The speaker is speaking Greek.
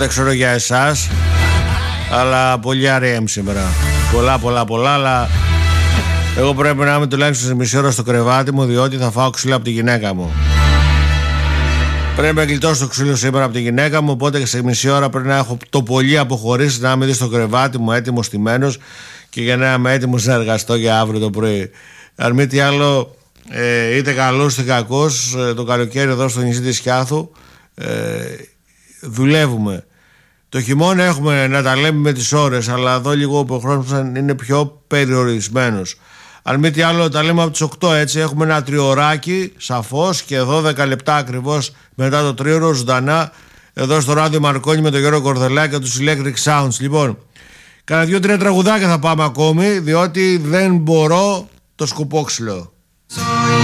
Δεν ξέρω για εσάς, αλλά πολύ R.E.M. σήμερα. Πολλά, αλλά εγώ πρέπει να είμαι τουλάχιστον σε μισή ώρα στο κρεβάτι μου, διότι θα φάω ξύλο από τη γυναίκα μου. Πρέπει να γλιτώσω το ξύλο σήμερα από τη γυναίκα μου, οπότε και σε μισή ώρα πρέπει να έχω το πολύ αποχωρήσει, να είμαι δει στο κρεβάτι μου έτοιμος, στημένος, και για να είμαι έτοιμος να εργαστώ για αύριο το πρωί. Αν μη τι άλλο, είτε καλός είτε κακός, το καλοκαίρι εδώ στο νησί της Σκιάθου δουλεύουμε. Το χειμώνα έχουμε να τα λέμε με τις ώρες, αλλά εδώ λίγο ο χρόνος είναι πιο περιορισμένος. Αν μη τι άλλο, τα λέμε από τις 8, έτσι. Έχουμε ένα τριωράκι σαφώς και 12 λεπτά ακριβώς μετά το τρίωρο ζωντανά εδώ στο ράδιο Μαρκόνι με τον Γιώργο Κορδελά και τους Electric Sounds. Λοιπόν, κάνα 2-3 τραγουδάκια θα πάμε ακόμη, διότι δεν μπορώ το σκουπόξυλο.